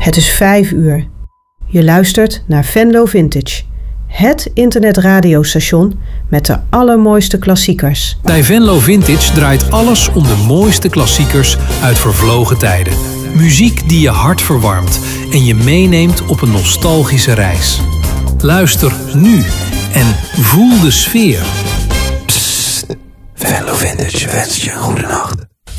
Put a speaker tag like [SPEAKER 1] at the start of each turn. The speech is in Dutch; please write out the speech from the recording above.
[SPEAKER 1] Het is 5 uur. Je luistert naar Venlo Vintage. Het internetradiostation met de allermooiste klassiekers.
[SPEAKER 2] Bij Venlo Vintage draait alles om de mooiste klassiekers uit vervlogen tijden. Muziek die je hart verwarmt en je meeneemt op een nostalgische reis. Luister nu en voel de sfeer.
[SPEAKER 3] Psst, Venlo Vintage wenst je een goede nacht.